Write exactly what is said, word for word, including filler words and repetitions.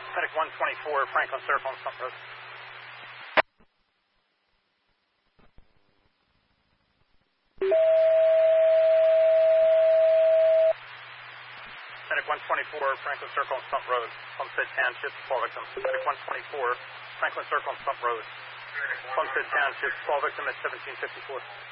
Medic one twenty-four, Franklin Circle on Stump Road. Medic one twenty-four, Franklin Circle on Stump Road. Homestead Township, twelve victims. Medic one twenty-four, Franklin Circle on Stump Road. Homestead Township, twelve victim at seventeen fifty-four.